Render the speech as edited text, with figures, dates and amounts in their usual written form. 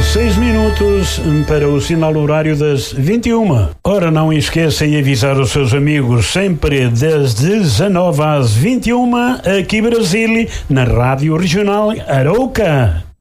6 minutos para o sinal horário das 21. Ora, não esqueça de avisar os seus amigos sempre das 19 às 21, aqui Brasília, na Rádio Regional Arouca.